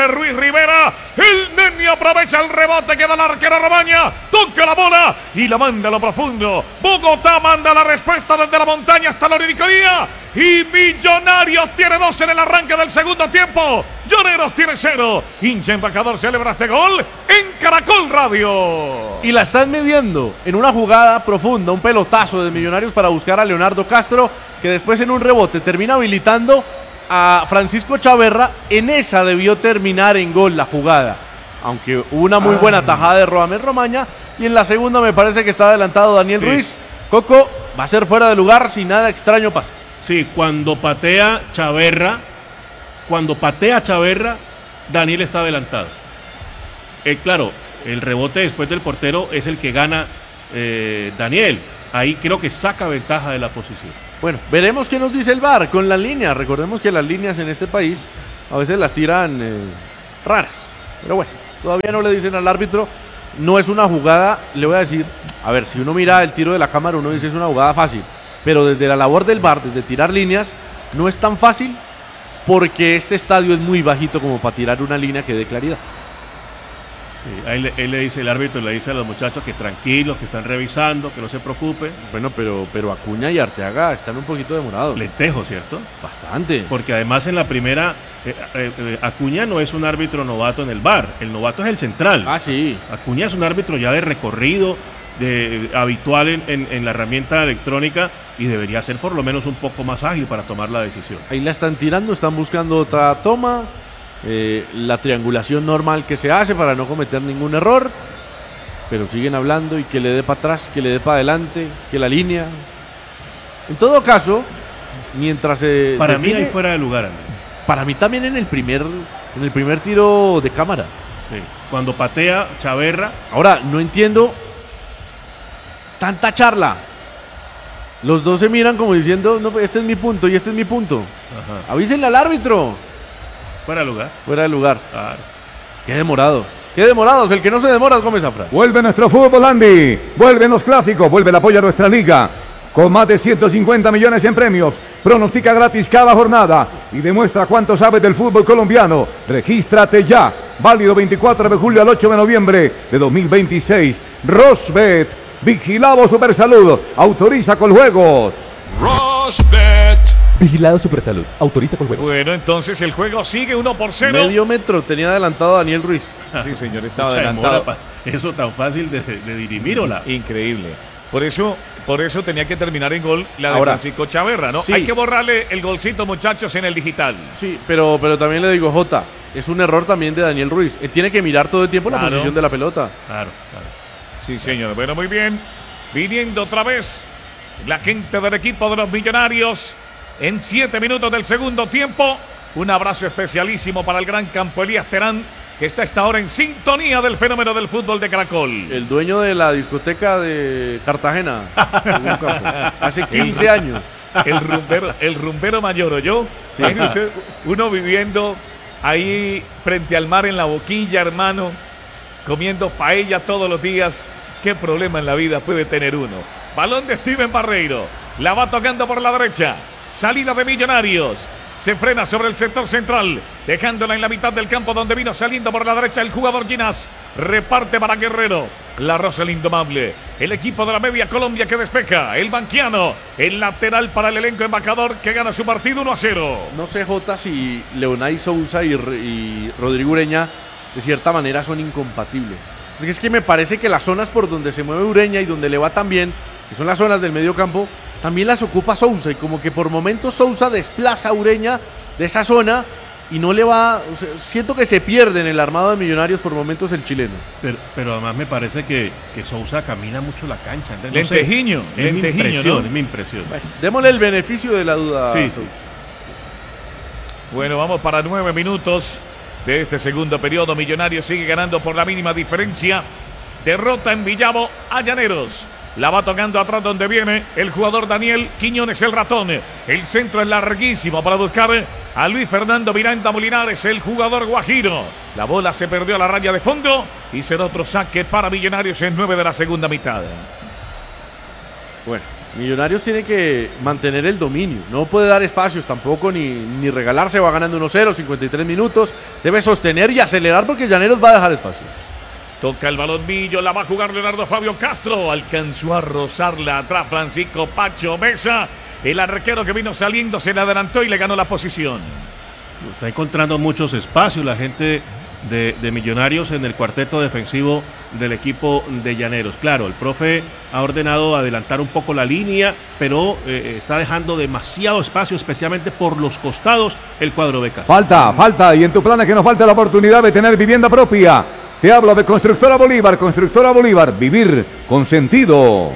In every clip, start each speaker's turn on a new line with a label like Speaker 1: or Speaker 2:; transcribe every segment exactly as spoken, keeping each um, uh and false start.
Speaker 1: de Ruiz Rivera. El Neni aprovecha el rebote que da la arquera Romaña. Toca la bola y la manda a lo profundo. Bogotá manda la respuesta desde la montaña hasta la Oricolía. Y Millonarios tiene dos en el arranque del segundo tiempo. Llaneros tiene cero. Hincha embajador celebra este gol en Caracol Radio.
Speaker 2: Y la están midiendo en una jugada profunda, un pelotazo de Millonarios para buscar a Leonardo Castro, que después en un rebote termina habilitando a Francisco Chaverra. En esa debió terminar en gol la jugada, aunque hubo una muy buena tajada de Radamel Romaña. Y en la segunda me parece que está adelantado Daniel sí. Ruiz. Coco va a ser fuera de lugar si nada extraño pasa.
Speaker 3: Sí, cuando patea Chaverra, cuando patea Chaverra, Daniel está adelantado. Eh, claro, el rebote después del portero es el que gana eh, Daniel. Ahí creo que saca ventaja de la posición.
Speaker 2: Bueno, veremos qué nos dice el V A R con las líneas. Recordemos que las líneas en este país a veces las tiran eh, raras. Pero bueno, todavía no le dicen al árbitro. No es una jugada, le voy a decir, a ver, si uno mira el tiro de la cámara, uno dice es una jugada fácil. Pero desde la labor del V A R, desde tirar líneas, no es tan fácil porque este estadio es muy bajito como para tirar una línea que dé claridad.
Speaker 3: Sí, ahí le, él le dice, el árbitro le dice a los muchachos que tranquilos, que están revisando, que no se preocupen.
Speaker 2: Bueno, pero, pero Acuña y Arteaga están un poquito demorados.
Speaker 3: Lentejo, ¿cierto?
Speaker 2: Bastante.
Speaker 3: Porque además en la primera, eh, eh, eh, Acuña no es un árbitro novato en el V A R, el novato es el central.
Speaker 2: Ah, sí.
Speaker 3: Acuña es un árbitro ya de recorrido, de, habitual en, en, en la herramienta electrónica, y debería ser por lo menos un poco más ágil para tomar la decisión.
Speaker 2: Ahí la están tirando, están buscando otra toma, eh, la triangulación normal que se hace para no cometer ningún error, pero siguen hablando y que le dé para atrás, que le dé para adelante, que la línea. En todo caso, mientras se
Speaker 3: para
Speaker 2: define,
Speaker 3: mí hay fuera de lugar, Andrés.
Speaker 2: Para mí también en el primer, en el primer tiro de cámara.
Speaker 3: Sí. Cuando patea Chaverra.
Speaker 2: Ahora, no entiendo tanta charla. Los dos se miran como diciendo, no, este es mi punto y este es mi punto. Ajá. Avísenle al árbitro.
Speaker 3: Fuera de lugar.
Speaker 2: Fuera de lugar.
Speaker 3: Claro.
Speaker 2: Qué demorados. Qué demorados. El que no se demora es Gómez Zafra.
Speaker 4: Vuelve nuestro fútbol, Andy. Vuelven los clásicos. Vuelve el apoyo a nuestra liga. Con más de ciento cincuenta millones en premios. Pronostica gratis cada jornada y demuestra cuánto sabes del fútbol colombiano. Regístrate ya. Válido veinticuatro de julio al ocho de noviembre de dos mil veintiséis. Rosbet. Vigilado Supersalud. Autoriza con juegos.
Speaker 5: Rosbet.
Speaker 6: Vigilado Supersalud. Autoriza con juegos.
Speaker 1: Bueno, entonces el juego sigue uno por cero.
Speaker 2: Medio metro tenía adelantado Daniel Ruiz.
Speaker 1: Sí, señor, estaba
Speaker 3: Mucha
Speaker 1: adelantado.
Speaker 3: demora, eso tan fácil de, de dirimir, ¿o la?
Speaker 1: Increíble. Por eso, por eso tenía que terminar en gol la de
Speaker 2: Ahora,
Speaker 1: Francisco Chaverra, ¿no?
Speaker 2: sí.
Speaker 1: Hay que borrarle el golcito, muchachos, en el digital.
Speaker 2: Sí, pero, pero también le digo, Jota, es un error también de Daniel Ruiz. Él tiene que mirar todo el tiempo
Speaker 1: Claro.
Speaker 2: la posición de la pelota.
Speaker 3: Claro, claro.
Speaker 1: Sí, señor. Bueno, muy bien. Viniendo otra vez la gente del equipo de los Millonarios en siete minutos del segundo tiempo. Un abrazo especialísimo para el gran campo Elías Terán, que está a esta hora en sintonía del fenómeno del fútbol de Caracol.
Speaker 2: El dueño de la discoteca de Cartagena. Hace quince años.
Speaker 1: El rumbero, el rumbero mayor, ¿oyó?
Speaker 2: Sí.
Speaker 1: Mire usted, uno viviendo ahí frente al mar en la boquilla, hermano, comiendo paella todos los días. ¿Qué problema en la vida puede tener uno? Balón de Steven Barreiro. La va tocando por la derecha. Salida de Millonarios. Se frena sobre el sector central, dejándola en la mitad del campo donde vino saliendo por la derecha el jugador Ginás. Reparte para Guerrero. La Rosa el Indomable. El equipo de la media Colombia que despeja. El banquiano. El lateral para el elenco embajador que gana su partido uno a cero.
Speaker 2: No sé, Jota, si Leonay Sousa y, y Rodrigo Ureña de cierta manera son incompatibles. Porque es que me parece que las zonas por donde se mueve Ureña y donde le va tan bien, que son las zonas del medio campo, también las ocupa Sousa, y como que por momentos Sousa desplaza a Ureña de esa zona y no le va, o sea, siento que se pierde en el armado de Millonarios por momentos el chileno.
Speaker 3: Pero, pero además me parece que, que Sousa camina mucho la cancha. No
Speaker 1: Lentejiño,
Speaker 3: sé, es
Speaker 1: lentejiño,
Speaker 3: mi impresión,
Speaker 1: ¿no?
Speaker 3: es mi impresión.
Speaker 2: Bueno, démosle el beneficio de la duda.
Speaker 3: Sí,
Speaker 2: a
Speaker 3: sí.
Speaker 2: Sousa.
Speaker 1: Bueno, vamos para nueve minutos de este segundo periodo. Millonarios sigue ganando por la mínima diferencia. Derrota en Villavo a Llaneros. La va tocando atrás donde viene el jugador Daniel Quiñones, el ratón. El centro es larguísimo para buscar a Luis Fernando Miranda Molinares, el jugador guajiro. La bola se perdió a la raya de fondo y será otro saque para Millonarios en nueve de la segunda mitad.
Speaker 2: Bueno, Millonarios tiene que mantener el dominio, no puede dar espacios tampoco ni, ni regalarse, va ganando uno cero, cincuenta y tres minutos, debe sostener y acelerar porque Llaneros va a dejar espacios.
Speaker 1: Toca el balón Millo, la va a jugar Leonardo Fabio Castro, alcanzó a rozarla atrás Francisco Pacho Mesa, el arquero que vino saliendo se le adelantó y le ganó la posición.
Speaker 3: Está encontrando muchos espacios la gente de, de Millonarios en el cuarteto defensivo del equipo de Llaneros. Claro, el profe ha ordenado adelantar un poco la línea, pero eh, está dejando demasiado espacio, especialmente por los costados, el cuadro becas.
Speaker 4: Falta, falta, y en tu plan es que nos falta la oportunidad de tener vivienda propia. Te hablo de Constructora Bolívar, Constructora Bolívar, vivir con sentido.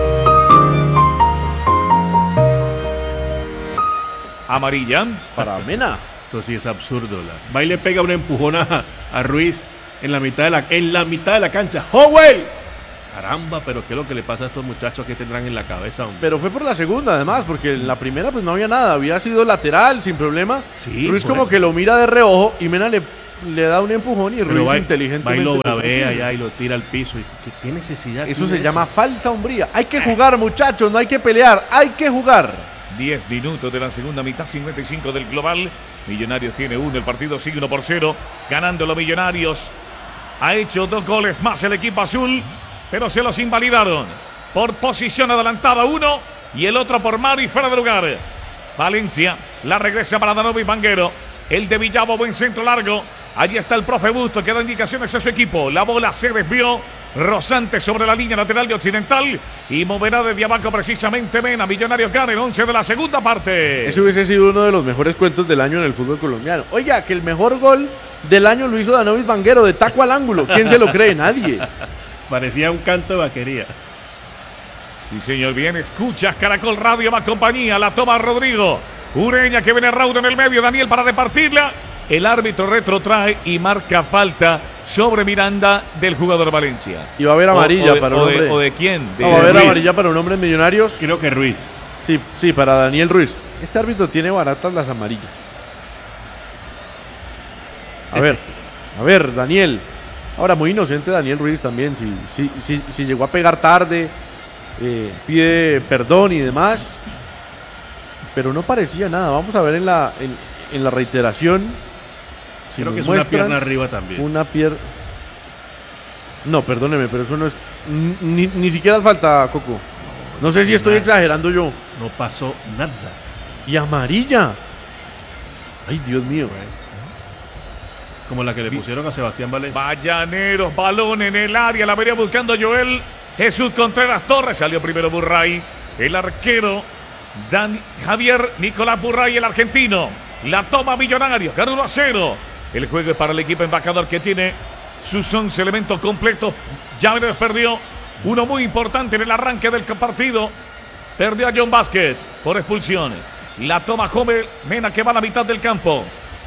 Speaker 1: Amarilla.
Speaker 2: Para Mena.
Speaker 3: Esto sí es absurdo. La... Va y le pega un empujón a, a Ruiz en la mitad de la, en la mitad de la cancha. ¡Howell! Caramba, pero ¿qué es lo que le pasa a estos muchachos que tendrán en la cabeza? Hombre?
Speaker 2: Pero fue por la segunda además, porque en la primera pues no había nada, había sido lateral sin problema.
Speaker 3: Sí,
Speaker 2: Ruiz como
Speaker 3: eso.
Speaker 2: que lo mira de reojo y Mena le, le da un empujón y
Speaker 3: Pero
Speaker 2: Ruiz
Speaker 3: va,
Speaker 2: inteligentemente.
Speaker 3: va y lo bravea allá y lo tira al piso. ¿Y qué, qué necesidad?
Speaker 2: Eso
Speaker 3: tiene
Speaker 2: se llama falsa hombría. Hay que jugar, muchachos, no hay que pelear, hay que jugar.
Speaker 1: diez minutos de la segunda mitad, cincuenta y cinco del global. Millonarios tiene uno, el partido sigue uno por cero. Ganando los Millonarios. Ha hecho dos goles más el equipo azul, pero se los invalidaron. Por posición adelantada uno y el otro por mano y fuera de lugar. Valencia la regresa para Danovi Vanguero. El de Villavo, buen centro largo. Allí está el profe Busto que da indicaciones a su equipo. La bola se desvió. Rozante sobre la línea lateral de Occidental y moverá desde abajo precisamente Mena. Millonarios gana el once de la segunda parte.
Speaker 2: Ese hubiese sido uno de los mejores cuentos del año en el fútbol colombiano. Oiga, que el mejor gol del año lo hizo Danovis Vanguero de taco al ángulo. ¿Quién se lo cree? Nadie.
Speaker 3: Parecía un canto de vaquería.
Speaker 1: Sí, señor, bien, escuchas Caracol Radio más compañía. La toma Rodrigo Ureña que viene Raudo en el medio. Daniel para repartirla. El árbitro retrotrae y marca falta sobre Miranda del jugador Valencia.
Speaker 2: Y va a haber amarilla
Speaker 1: o, o de,
Speaker 2: para
Speaker 1: o
Speaker 2: un
Speaker 1: de,
Speaker 2: hombre.
Speaker 1: ¿O de quién? De
Speaker 2: No, va a haber
Speaker 3: Ruiz.
Speaker 2: amarilla para un hombre en Millonarios.
Speaker 3: Creo que Ruiz.
Speaker 2: Sí, sí, para Daniel Ruiz. Este árbitro tiene baratas las amarillas. A ver, a ver, Daniel. Ahora, muy inocente Daniel Ruiz también. Si, si, si, si llegó a pegar tarde, eh, pide perdón y demás. Pero no parecía nada. Vamos a ver en la, en, en la reiteración. Si
Speaker 3: Creo
Speaker 2: nos
Speaker 3: que es una
Speaker 2: muestran
Speaker 3: pierna arriba también.
Speaker 2: Una pierna. No, perdóneme, pero eso no es. Ni, ni siquiera falta, Coco. No sé si estoy
Speaker 3: nada.
Speaker 2: exagerando yo.
Speaker 3: No pasó nada.
Speaker 2: Y amarilla. Ay, Dios mío.
Speaker 3: Como la que le pusieron a Sebastián Valencia.
Speaker 1: Vallaneros, balón en el área, la venía buscando Joel Jesús Contreras Torres, salió primero Burray, el arquero Dan, Javier Nicolás Burray, el argentino, la toma Millonarios, gana uno a cero, el juego es para el equipo embajador que tiene sus once elementos completos. Llaneros perdió uno muy importante en el arranque del partido, perdió a John Vázquez por expulsión, la toma Joven Mena que va a la mitad del campo.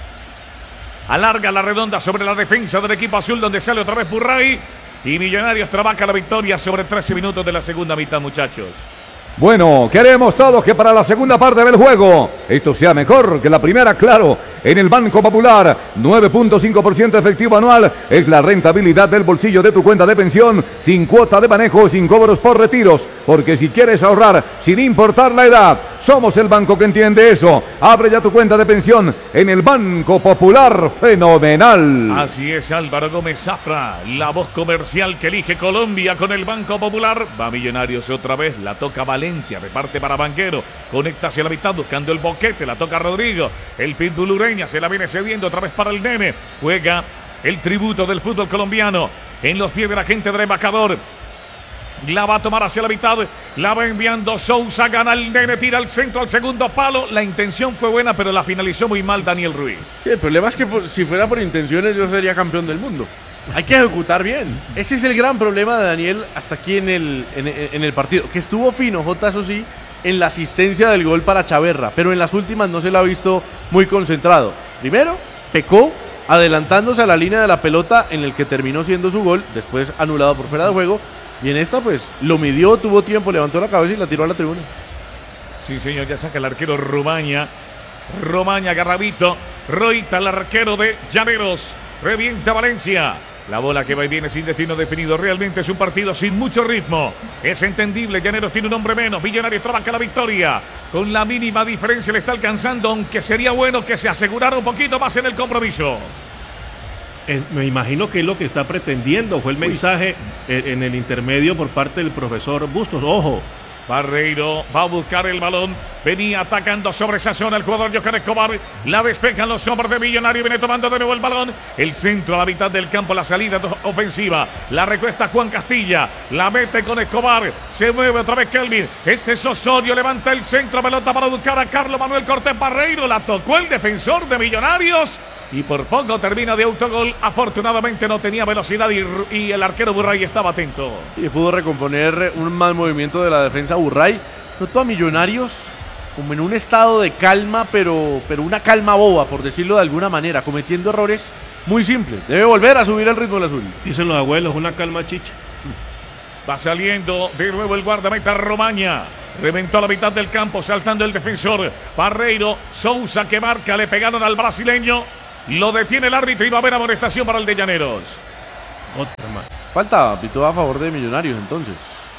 Speaker 1: Alarga la redonda sobre la defensa del equipo azul donde sale otra vez Burray y Millonarios trabaja la victoria sobre trece minutos de la segunda mitad, muchachos.
Speaker 4: Bueno, queremos todos que para la segunda parte del juego esto sea mejor que la primera, claro. En el Banco Popular, nueve punto cinco por ciento efectivo anual es la rentabilidad del bolsillo de tu cuenta de pensión, sin cuota de manejo, sin cobros por retiros. Porque si quieres ahorrar sin importar la edad, somos el banco que entiende eso. Abre ya tu cuenta de pensión en el Banco Popular. Fenomenal.
Speaker 1: Así es, Álvaro Gómez Zafra, la voz comercial que elige Colombia con el Banco Popular. Va Millonarios otra vez, la toca Valencia, reparte para Vanguero, conecta hacia la mitad buscando el boquete, la toca Rodrigo, el Pitbull Ureña se la viene cediendo otra vez para el nene, juega el tributo del fútbol colombiano en los pies de la gente del embajador. La va a tomar hacia la mitad, la va enviando Sousa, gana el nene, tira al centro, al segundo palo. La intención fue buena, pero la finalizó muy mal Daniel Ruiz.
Speaker 2: Sí, el problema es que por, si fuera por intenciones yo sería campeón del mundo. Hay que ejecutar bien. Ese es el gran problema de Daniel hasta aquí en el, en, en el partido. Que estuvo fino, J, eso sí, en la asistencia del gol para Chaverra, pero en las últimas no se la ha visto muy concentrado. Primero, pecó adelantándose a la línea de la pelota en el que terminó siendo su gol, después anulado por fuera de juego. Y en esta, pues, lo midió, tuvo tiempo, levantó la cabeza y la tiró a la tribuna.
Speaker 1: Sí, señor, ya saca el arquero Romaña. Romaña, Garrabito. Roita, el arquero de Llaneros. Revienta Valencia. La bola que va y viene sin destino definido. Realmente es un partido sin mucho ritmo. Es entendible. Llaneros tiene un hombre menos. Millonarios trabaja la victoria. Con la mínima diferencia le está alcanzando, aunque sería bueno que se asegurara un poquito más en el compromiso.
Speaker 3: Eh, me imagino que es lo que está pretendiendo. Fue el mensaje eh, en el intermedio por parte del profesor Bustos. Ojo.
Speaker 1: Barreiro va a buscar el balón. Venía atacando sobre esa zona el jugador Johan Escobar. La despejan los hombres de Millonario. Viene tomando de nuevo el balón. El centro a la mitad del campo. La salida ofensiva. La recuesta Juan Castilla. La mete con Escobar. Se mueve otra vez Kelvin. Este es Osorio. Levanta el centro. Pelota para buscar a Carlos Manuel Cortés Barreiro. La tocó el defensor de Millonarios. Y por poco termina de autogol. Afortunadamente no tenía velocidad y, y el arquero Burray estaba atento.
Speaker 2: Y pudo recomponer un mal movimiento de la defensa Burray. Noto a Millonarios como en un estado de calma, pero, pero una calma boba, por decirlo de alguna manera, cometiendo errores muy simples. Debe volver a subir el ritmo del azul.
Speaker 3: Dicen los abuelos, una calma chicha.
Speaker 1: Va saliendo de nuevo el guardameta Romaña. Reventó a la mitad del campo, saltando el defensor Barreiro. Sousa que marca, le pegaron al brasileño. Lo detiene el árbitro y va a haber amonestación para el de Llaneros.
Speaker 3: Otra más.
Speaker 2: Falta, pitó a favor de Millonarios entonces.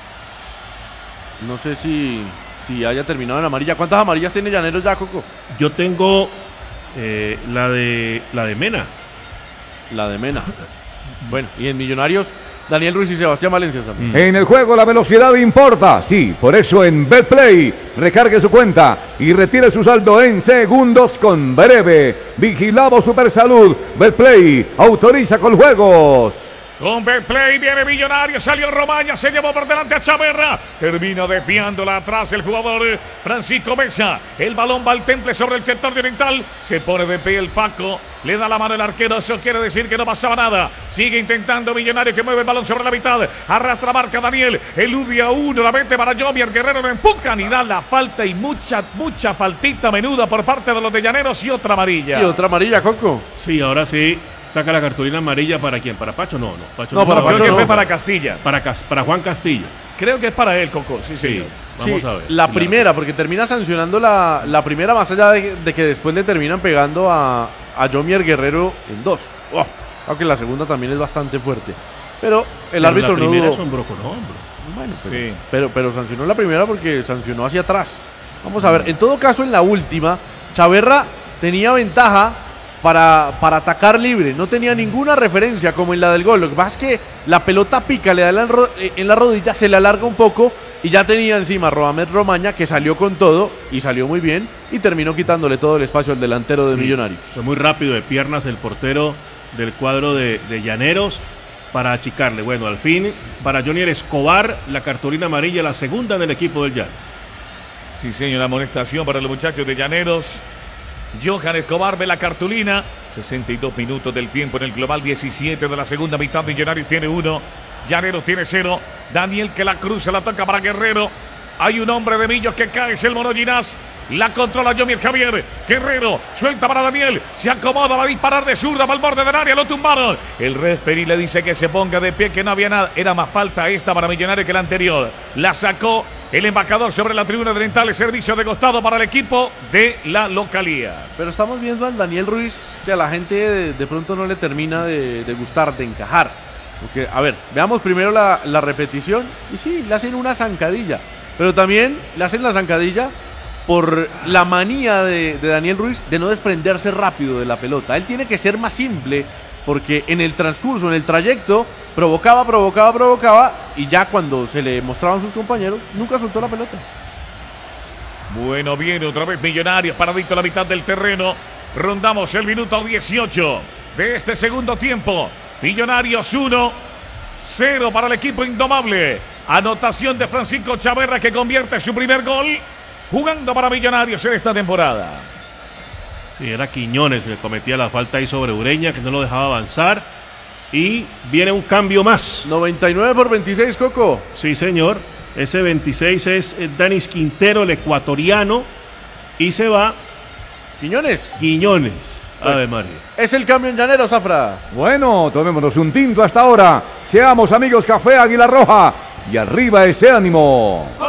Speaker 2: No sé si, si haya terminado en amarilla. ¿Cuántas amarillas tiene Llaneros ya, Coco?
Speaker 3: Yo tengo eh, la de la de Mena.
Speaker 2: La de Mena. Bueno, y en Millonarios, Daniel Ruiz y Sebastián Valencia.
Speaker 4: Mm. En el juego la velocidad importa, sí, por eso en Betplay recargue su cuenta y retire su saldo en segundos con breve. Vigilado Supersalud. Betplay autoriza con juegos.
Speaker 1: Con Betplay viene Millonario, salió Romaña, se llevó por delante a Chaverra. Termina desviándola atrás el jugador Francisco Mesa. El balón va al temple sobre el sector de oriental. Se pone de pie el Paco. Le da la mano el arquero. Eso quiere decir que no pasaba nada. Sigue intentando Millonario que mueve el balón sobre la mitad. Arrastra marca Daniel. Elude a uno. La mete para Jomier. Guerrero lo empujan y da la falta. Y mucha, mucha faltita menuda por parte de los de Llaneros y otra amarilla.
Speaker 2: Y otra amarilla, Coco.
Speaker 3: Sí, ahora sí. Saca la cartulina amarilla para quién, para Pacho, no, no. Pacho
Speaker 2: no,
Speaker 3: no
Speaker 2: para
Speaker 1: Creo
Speaker 2: Pacho
Speaker 1: que
Speaker 2: no.
Speaker 1: fue para Castilla.
Speaker 3: Para, para Juan Castilla.
Speaker 1: Creo que es para él, Coco. Sí, señor.
Speaker 3: Vamos
Speaker 2: Sí,
Speaker 3: a ver.
Speaker 2: la
Speaker 3: Sí,
Speaker 2: primera, porque termina sancionando la, la primera, más allá de, de que después le terminan pegando a, a Jomier Guerrero en dos. Oh, aunque la segunda también es bastante fuerte. Pero el
Speaker 3: Pero
Speaker 2: árbitro
Speaker 3: la
Speaker 2: no
Speaker 3: primera
Speaker 2: dudó.
Speaker 3: es hombro con hombro.
Speaker 2: Bueno, pero,
Speaker 1: Sí.
Speaker 2: pero, pero sancionó la primera porque sancionó hacia atrás. Vamos a ver, en todo caso en la última, Chaverra tenía ventaja para, para atacar libre, no tenía ninguna referencia como en la del gol. Lo que pasa es que la pelota pica, le da la ro- en la rodilla, se le alarga un poco y ya tenía encima a Roamed Romaña, que salió con todo y salió muy bien y terminó quitándole todo el espacio al delantero de
Speaker 3: Sí,
Speaker 2: Millonarios.
Speaker 3: Fue muy rápido de piernas el portero del cuadro de, de Llaneros para achicarle. Bueno, al fin, para Johnny Escobar, la cartulina amarilla, la segunda en el equipo del Llano.
Speaker 1: Sí, señor, la amonestación para los muchachos de Llaneros. Johan Escobar ve la cartulina. sesenta y dos minutos del tiempo en el global, diecisiete de la segunda mitad. Millonarios tiene uno, Llaneros tiene cero. Daniel que la cruza, la toca para Guerrero. Hay un hombre de Millos que cae, es el Mono Ginás. La controla Jomier Javier. Guerrero suelta para Daniel. Se acomoda, va a disparar de zurda para el borde del área. Lo tumbaron. El referee le dice que se ponga de pie, que no había nada. Era más falta esta para Millonarios que la anterior. La sacó el embajador sobre la tribuna oriental. El servicio de costado para el equipo de la localía.
Speaker 2: Pero estamos viendo al Daniel Ruiz que a la gente de, de pronto no le termina de, de gustar, de encajar. Porque, a ver, veamos primero la, la repetición. Y sí, le hacen una zancadilla. Pero también le hacen la zancadilla por la manía de, de Daniel Ruiz de no desprenderse rápido de la pelota. Él tiene que ser más simple porque en el transcurso, en el trayecto, provocaba, provocaba, provocaba y ya cuando se le mostraban sus compañeros, nunca soltó la pelota.
Speaker 1: Bueno, viene otra vez Millonarios, paradito a la mitad del terreno. Rondamos el minuto dieciocho de este segundo tiempo. Millonarios uno, cero para el equipo indomable. Anotación de Francisco Chaverra que convierte su primer gol jugando para Millonarios en esta temporada.
Speaker 3: Sí, era Quiñones que cometía la falta ahí sobre Ureña, que no lo dejaba avanzar. Y viene un cambio más.
Speaker 2: noventa y nueve por veintiséis, Coco.
Speaker 3: Sí, señor. Ese veintiséis es eh, Danis Quintero, el ecuatoriano. Y se va
Speaker 2: Quiñones.
Speaker 3: Quiñones.
Speaker 2: Bueno.
Speaker 3: Ave María.
Speaker 2: Es el cambio en Llaneros, Zafra.
Speaker 4: Bueno, tomémonos un tinto hasta ahora. Seamos amigos Café Águila Roja. Y arriba ese ánimo.